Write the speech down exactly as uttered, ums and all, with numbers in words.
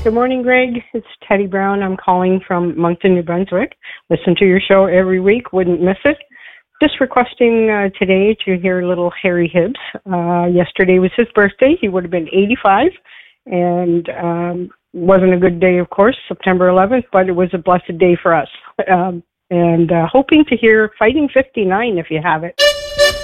Good morning, Greg. It's Teddy Brown. I'm calling from Moncton, New Brunswick. Listen to your show every week. Wouldn't miss it. Just requesting uh, today to hear little Harry Hibbs. Uh, yesterday was his birthday. He would have been eighty-five. And um, wasn't a good day, of course, September eleventh, but it was a blessed day for us. Um, and uh, hoping to hear Fighting fifty-nine if you have it.